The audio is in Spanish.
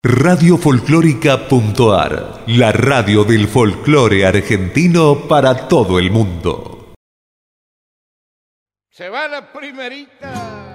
Radiofolclórica.ar, la radio del folclore argentino para todo el mundo. Se va la primerita.